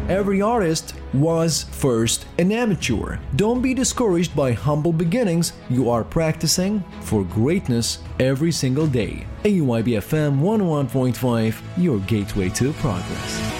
Every artist was first an amateur. Don't be discouraged by humble beginnings. You are practicing for greatness every single day. AUYB FM 101.5, your gateway to progress.